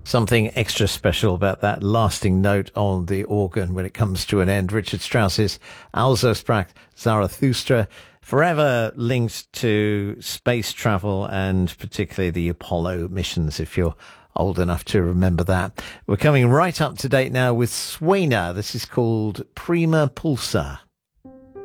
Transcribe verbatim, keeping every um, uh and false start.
Something extra special about that lasting note on the organ when it comes to an end. Richard Strauss's Also sprach Zarathustra, forever linked to space travel and particularly the Apollo missions, if you're old enough to remember that. We're coming right up to date now with Suena. This is called Prima Pulsa.